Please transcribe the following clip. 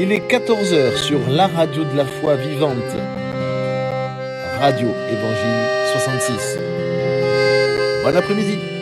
Il est 14 heures sur la radio de la foi vivante, Radio Évangile 66. Bon après-midi.